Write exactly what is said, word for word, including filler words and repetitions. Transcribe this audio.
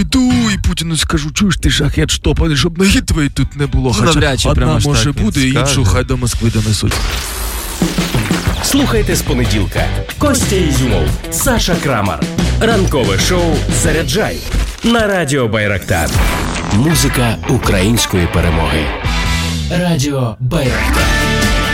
Іду і Путіну скажу, чуєш ти шахет штопаний, щоб ноги твої тут не було. Хоча навряд чи одна прямо ж може так він буде, скаже. іншу хай до Москви донесуть. Слухайте з понеділка. Костя Ізюмов, Саша Крамар. Ранкове шоу «Заряджай» на Радіо Байрактар. Музика української перемоги. Радіо Байрактар.